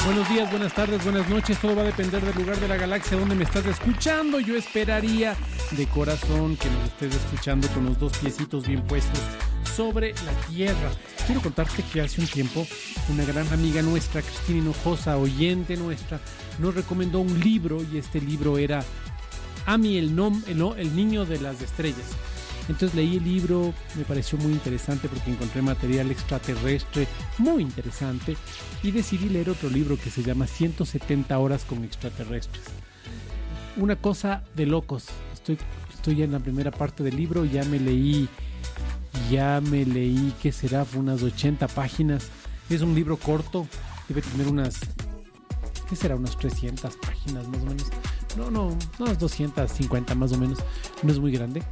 Buenos días, buenas tardes, buenas noches. Todo va a depender del lugar de la galaxia donde me estás escuchando. Yo esperaría de corazón que nos estés escuchando con los dos piecitos bien puestos sobre la tierra. Quiero contarte que hace un tiempo una gran amiga nuestra, Cristina Hinojosa, oyente nuestra, nos recomendó un libro y este libro era Ami, el niño de las estrellas. Entonces leí el libro, me pareció muy interesante porque encontré material extraterrestre muy interesante y decidí leer otro libro que se llama 170 horas con extraterrestres. Una cosa de locos. Estoy ya en la primera parte del libro, ya me leí, ¿qué será? Fue unas 80 páginas. Es un libro corto, debe tener unas 300 páginas más o menos. No, unas 250 más o menos. No es muy grande.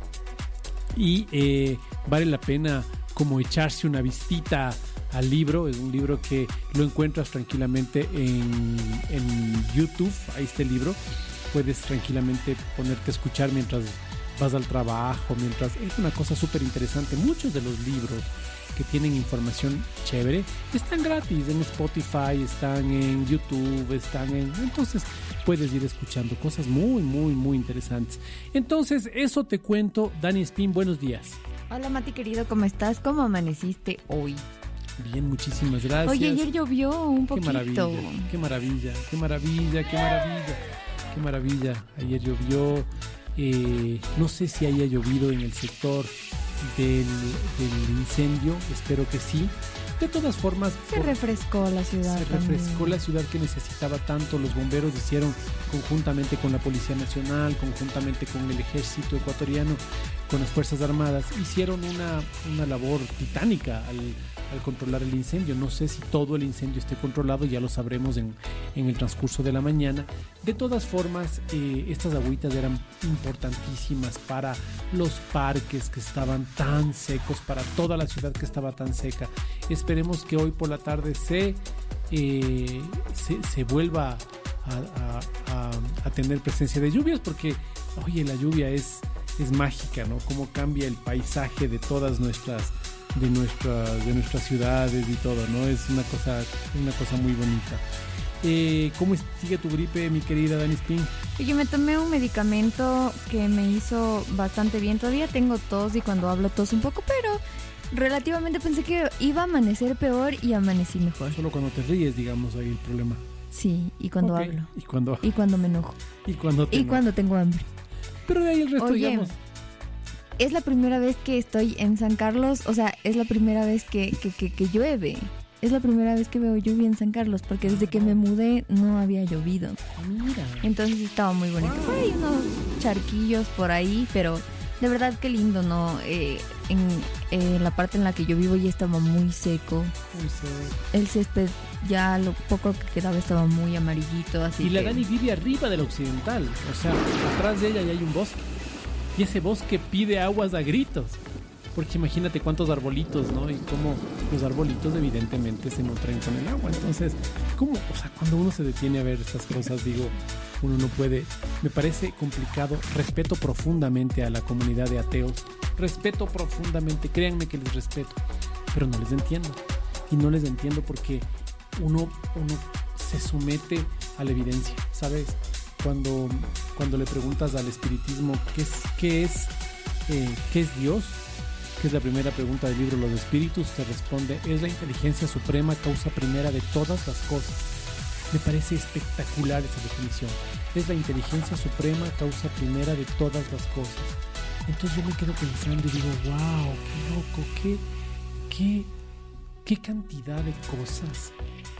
Y vale la pena como echarse una vistita al libro. Es un libro que lo encuentras tranquilamente en YouTube. Ahí está el libro. Puedes tranquilamente ponerte a escuchar mientras vas al trabajo, es una cosa súper interesante. Muchos de los libros que tienen información chévere están gratis en Spotify, están en YouTube, entonces puedes ir escuchando cosas muy, muy, muy interesantes. Entonces, eso te cuento. Dani Spin, buenos días. Hola Mati querido, ¿cómo estás? ¿Cómo amaneciste hoy? Bien, muchísimas gracias. Oye, ayer llovió un poquito. Qué maravilla. Ayer llovió. No sé si haya llovido en el sector del incendio, espero que sí. De todas formas, se refrescó la ciudad. La ciudad que necesitaba tanto. Los bomberos hicieron conjuntamente con la Policía Nacional, conjuntamente con el Ejército Ecuatoriano, con las Fuerzas Armadas, hicieron una labor titánica al controlar el incendio. No sé si todo el incendio esté controlado, ya lo sabremos en el transcurso de la mañana. De todas formas, estas agüitas eran importantísimas para los parques que estaban tan secos, para toda la ciudad que estaba tan seca. Esperemos que hoy por la tarde se vuelva a tener presencia de lluvias, porque, oye, la lluvia es mágica, ¿no? Cómo cambia el paisaje de todas nuestras ciudades y todo, ¿no? Es una cosa muy bonita. ¿Cómo sigue tu gripe, mi querida Dani Spin? Yo me tomé un medicamento que me hizo bastante bien. Todavía tengo tos y cuando hablo tos un poco, pero relativamente pensé que iba a amanecer peor y amanecí mejor. Solo cuando te ríes, digamos, ahí el problema. Sí, y cuando hablo. Y cuando me enojo. Y cuando tengo hambre. Pero de ahí el resto, digamos. Es la primera vez que estoy en San Carlos, o sea, es la primera vez que llueve. Es la primera vez que veo lluvia en San Carlos, porque desde que me mudé no había llovido. Mira. Entonces estaba muy bonito. Wow. Hay unos charquillos por ahí, pero de verdad que lindo, ¿no? En la parte en la que yo vivo ya estaba muy seco. El césped, ya lo poco que quedaba estaba muy amarillito, así. Y la Dani vive arriba del occidental, o sea, atrás de ella ya hay un bosque. Y ese bosque pide aguas a gritos. Porque imagínate cuántos arbolitos, ¿no? Y cómo los arbolitos evidentemente se nutren con el agua. Entonces, cuando uno se detiene a ver estas cosas, digo, uno no puede. Me parece complicado. Respeto profundamente a la comunidad de ateos. Respeto profundamente, créanme que les respeto. Pero no les entiendo. Y no les entiendo porque uno se somete a la evidencia, ¿sabes? Cuando le preguntas al espiritismo qué es Dios, que es la primera pregunta del libro Los Espíritus, te responde: es la inteligencia suprema, causa primera de todas las cosas. Me parece espectacular esa definición. Es la inteligencia suprema, causa primera de todas las cosas. Entonces yo me quedo pensando y digo, wow, qué loco, qué cantidad de cosas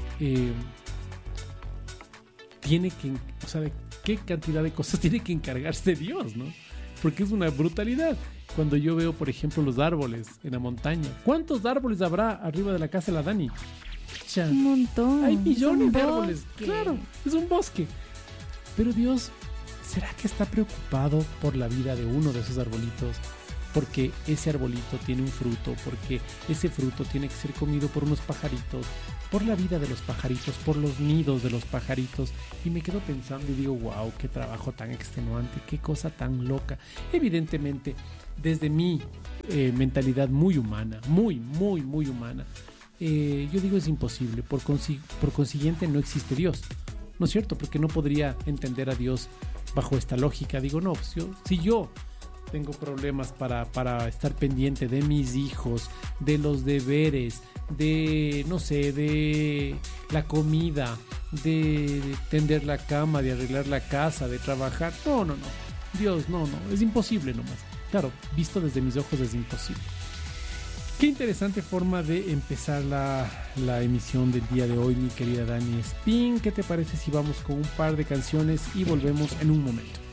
qué cantidad de cosas tiene que encargarse Dios, ¿no? Porque es una brutalidad. Cuando yo veo, por ejemplo, los árboles en la montaña, ¿cuántos árboles habrá arriba de la casa de la Dani? Un montón. Hay millones de árboles. Claro, es un bosque. Pero Dios, ¿será que está preocupado por la vida de uno de esos arbolitos? Porque ese arbolito tiene un fruto, porque ese fruto tiene que ser comido por unos pajaritos, por la vida de los pajaritos, por los nidos de los pajaritos. Y me quedo pensando y digo, wow, qué trabajo tan extenuante, qué cosa tan loca. Evidentemente, desde mi mentalidad muy humana, muy humana, yo digo es imposible. Por consiguiente no existe Dios, ¿no es cierto? Porque no podría entender a Dios bajo esta lógica. Digo, no, pues si yo tengo problemas para estar pendiente de mis hijos, de los deberes, de, no sé, de la comida, de tender la cama, de arreglar la casa, de trabajar. No. Dios, no. Es imposible nomás. Claro, visto desde mis ojos es imposible. Qué interesante forma de empezar la emisión del día de hoy, mi querida Dani Spin. ¿Qué te parece si vamos con un par de canciones y volvemos en un momento?